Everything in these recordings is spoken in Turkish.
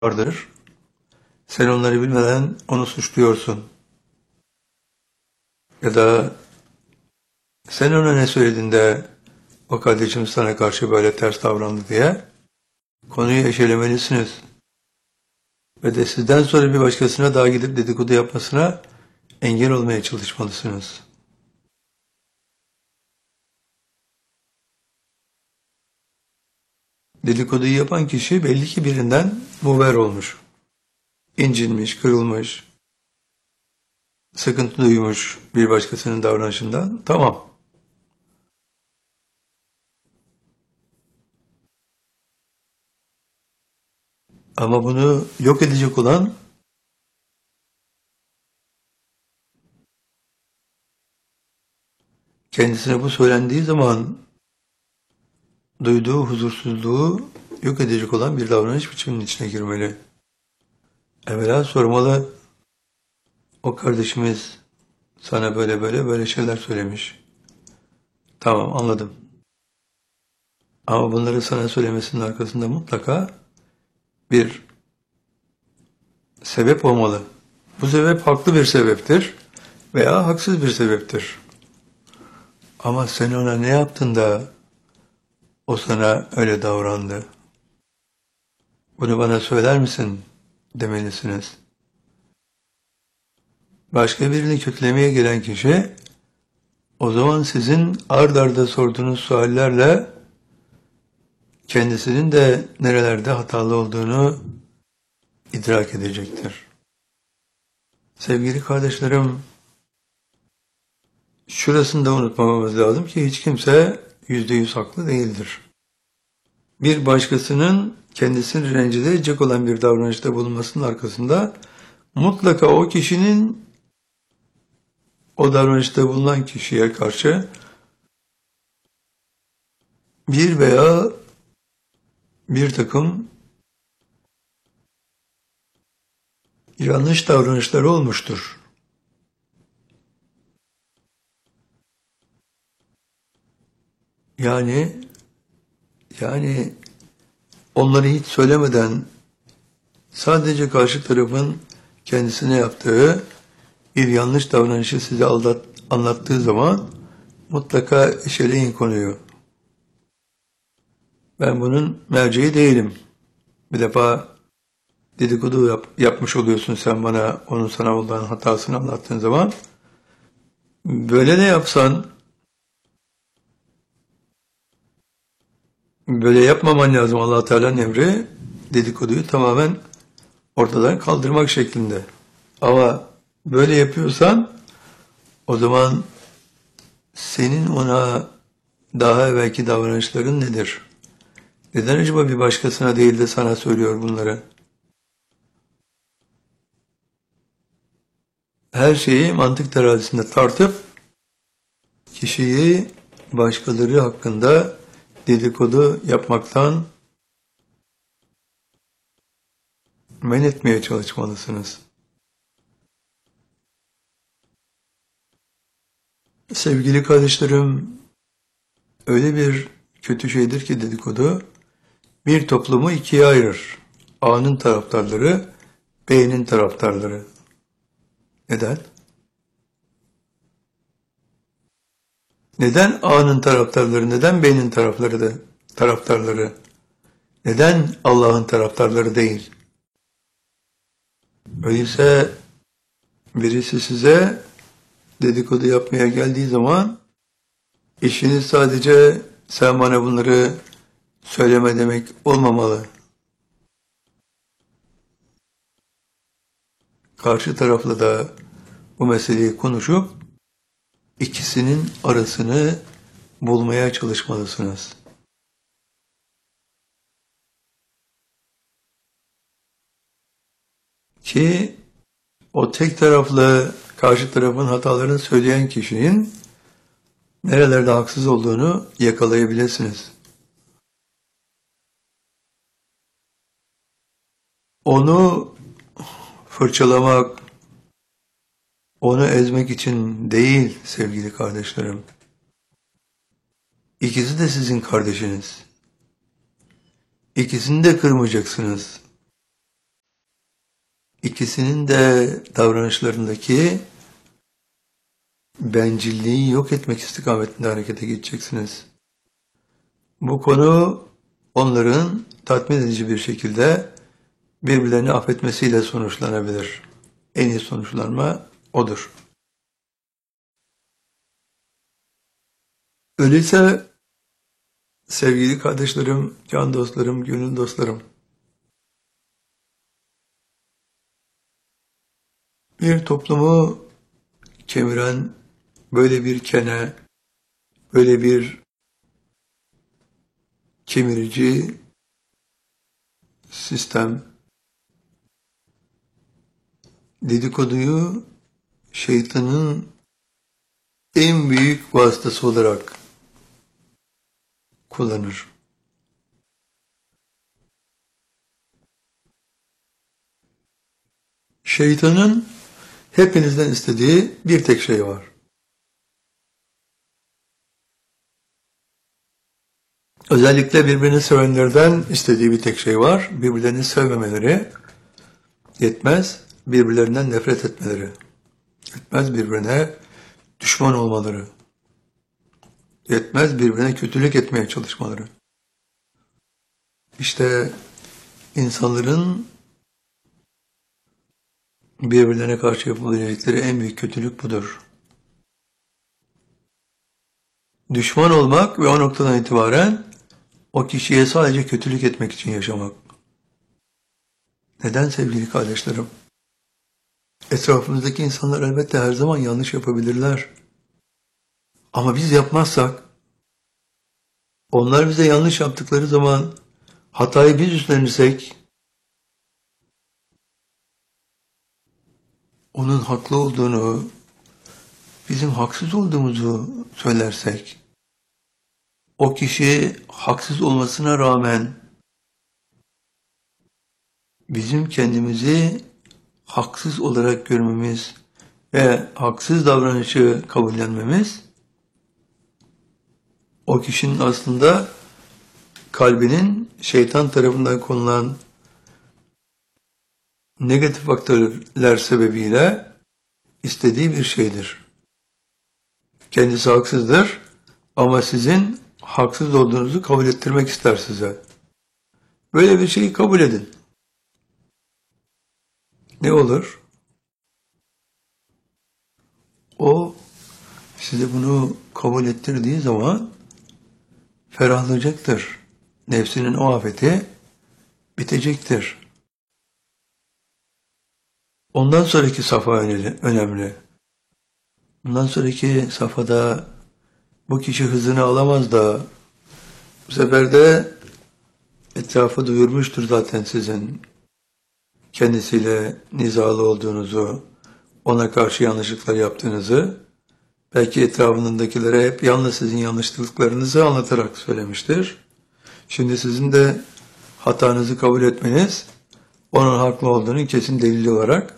vardır. Sen onları bilmeden onu suçluyorsun. Ya da sen ona ne söyledin de o kardeşim sana karşı böyle ters davrandı diye konuyu eşelemelisiniz. Ve de sizden sonra bir başkasına daha gidip dedikodu yapmasına engel olmaya çalışmalısınız. Dedikoduyu yapan kişi belli ki birinden muber olmuş. İncinmiş, kırılmış, sıkıntı duymuş bir başkasının davranışından. Tamam. Ama bunu yok edecek olan kendisine bu söylendiği zaman duyduğu huzursuzluğu yok edecek olan bir davranış biçiminin içine girmeli. Evvela sormalı, o kardeşimiz sana böyle şeyler söylemiş. Tamam, anladım. Ama bunları sana söylemesinin arkasında mutlaka bir sebep olmalı. Bu sebep haklı bir sebeptir veya haksız bir sebeptir. Ama sen ona ne yaptın da o sana öyle davrandı? Bunu bana söyler misin demelisiniz. Başka birini kötülemeye gelen kişi o zaman sizin ard arda sorduğunuz suallerle kendisinin de nerelerde hatalı olduğunu idrak edecektir. Sevgili kardeşlerim, şurasını da unutmamamız lazım ki hiç kimse %100 haklı değildir. Bir başkasının kendisini rencide edecek olan bir davranışta bulunmasının arkasında mutlaka o kişinin o davranışta bulunan kişiye karşı bir veya bir takım yanlış davranışları olmuştur. Yani onları hiç söylemeden sadece karşı tarafın kendisine yaptığı bir yanlış davranışı size anlattığı zaman mutlaka eşeleyin konuyu. Ben bunun merceği değilim. Bir defa dedikodu yapmış oluyorsun sen bana, onun sana olan hatasını anlattığın zaman. Böyle ne yapsan, böyle yapmaman lazım. Allah Teala'nın emri dedikoduyu tamamen ortadan kaldırmak şeklinde. Ama böyle yapıyorsan o zaman senin ona daha evvelki davranışların nedir? Neden acaba bir başkasına değil de sana söylüyor bunları? Her şeyi mantık terazisinde tartıp kişiyi başkaları hakkında dedikodu yapmaktan men etmeye çalışmalısınız. Sevgili kardeşlerim, öyle bir kötü şeydir ki dedikodu, bir toplumu ikiye ayırır. A'nın taraftarları, B'nin taraftarları. Neden? Neden A'nın taraftarları, neden B'nin taraftarları? Neden Allah'ın taraftarları değil? Öyleyse birisi size dedikodu yapmaya geldiği zaman işiniz sadece sen bana bunları söyleme demek olmamalı. Karşı tarafla da bu meseleyi konuşup ikisinin arasını bulmaya çalışmalısınız. Ki o tek taraflı karşı tarafın hatalarını söyleyen kişinin nerelerde haksız olduğunu yakalayabilirsiniz. Onu fırçalamak, onu ezmek için değil sevgili kardeşlerim. İkisi de sizin kardeşiniz. İkisini de kırmayacaksınız. İkisinin de davranışlarındaki bencilliği yok etmek istikametinde harekete geçeceksiniz. Bu konu onların tatmin edici bir şekilde birbirlerini affetmesiyle sonuçlanabilir. En iyi sonuçlanma odur. Öyleyse sevgili kardeşlerim, can dostlarım, gönül dostlarım, bir toplumu kemiren böyle bir kene, böyle bir kemirici sistem, dedikoduyu şeytanın en büyük vasıtası olarak kullanır. Şeytanın hepinizden istediği bir tek şey var. Özellikle birbirini sevenlerden istediği bir tek şey var. Birbirlerini sevmemeleri yetmez, birbirlerinden nefret etmeleri. Yetmez birbirine düşman olmaları. Yetmez birbirine kötülük etmeye çalışmaları. İşte insanların birbirlerine karşı yapabilecekleri en büyük kötülük budur. Düşman olmak ve o noktadan itibaren o kişiye sadece kötülük etmek için yaşamak. Neden sevgili kardeşlerim? Etrafımızdaki insanlar elbette her zaman yanlış yapabilirler. Ama biz yapmazsak, onlar bize yanlış yaptıkları zaman hatayı biz üstlenirsek, onun haklı olduğunu, bizim haksız olduğumuzu söylersek, o kişi haksız olmasına rağmen bizim kendimizi haksız olarak görmemiz ve haksız davranışı kabullenmemiz, o kişinin aslında kalbinin şeytan tarafından konulan negatif faktörler sebebiyle istediği bir şeydir. Kendisi haksızdır ama sizin haksız olduğunuzu kabul ettirmek ister size. Böyle bir şeyi kabul edin. Ne olur? O size bunu kabul ettirdiği zaman ferahlayacaktır. Nefsinin o afeti bitecektir. Ondan sonraki safa önemli. Bundan sonraki safhada bu kişi hızını alamaz da bu sefer de etrafı duyurmuştur zaten sizin kendisiyle nizalı olduğunuzu, ona karşı yanlışlıklar yaptığınızı, belki etrafındakilere hep yalnız sizin yanlışlıklarınızı anlatarak söylemiştir. Şimdi sizin de hatanızı kabul etmeniz, onun haklı olduğunu kesin delil olarak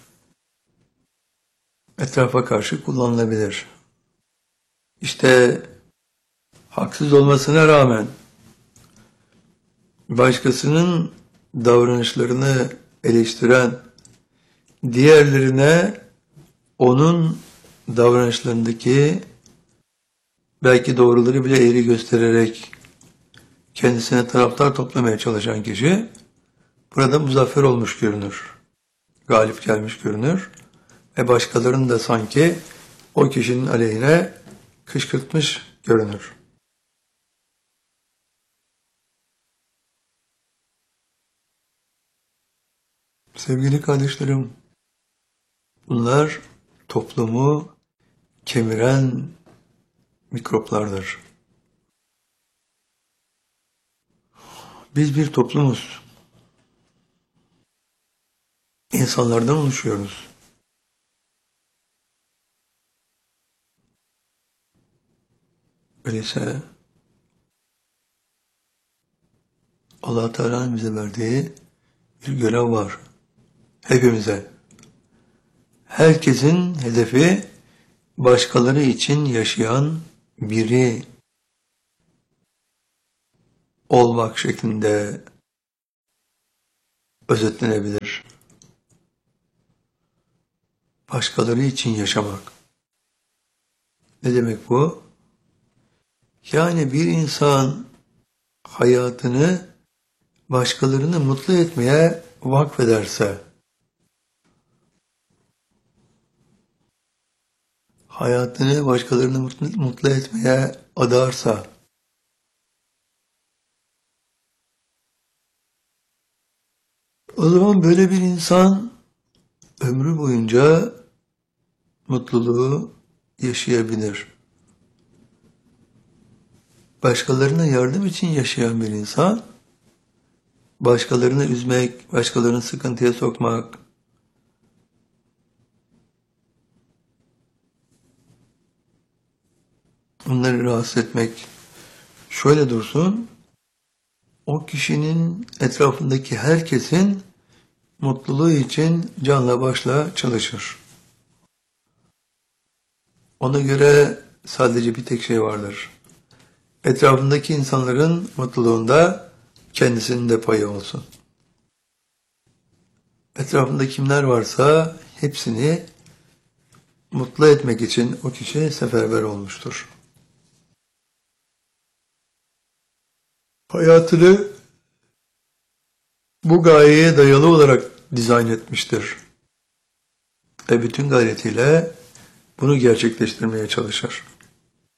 etrafa karşı kullanılabilir. İşte haksız olmasına rağmen başkasının davranışlarını eleştiren, diğerlerine onun davranışlarındaki belki doğruları bile eğri göstererek kendisine taraftar toplamaya çalışan kişi burada muzaffer olmuş görünür. Galip gelmiş görünür. Ve başkalarını da sanki o kişinin aleyhine kışkırtmış görünür. Sevgili kardeşlerim, bunlar toplumu kemiren mikroplardır. Biz bir toplumuz. İnsanlardan oluşuyoruz. Öyleyse Allah Teala'nın bize verdiği bir görev var. Hepimize. Herkesin hedefi başkaları için yaşayan biri olmak şeklinde özetlenebilir. başkaları için yaşamak. Ne demek bu? Yani bir insan hayatını başkalarını mutlu etmeye vakfederse, hayatını başkalarını mutlu etmeye adarsa, o zaman böyle bir insan ömrü boyunca mutluluğu yaşayabilir. Başkalarına yardım için yaşayan bir insan, başkalarını üzmek, başkalarını sıkıntıya sokmak, onları rahatsız etmek, şöyle dursun, o kişinin etrafındaki herkesin mutluluğu için canla başla çalışır. Ona göre sadece bir tek şey vardır. Etrafındaki insanların mutluluğunda kendisinin de payı olsun. Etrafında kimler varsa hepsini mutlu etmek için o kişi seferber olmuştur. Hayatını bu gayeye dayalı olarak dizayn etmiştir. Ve bütün gayretiyle bunu gerçekleştirmeye çalışır.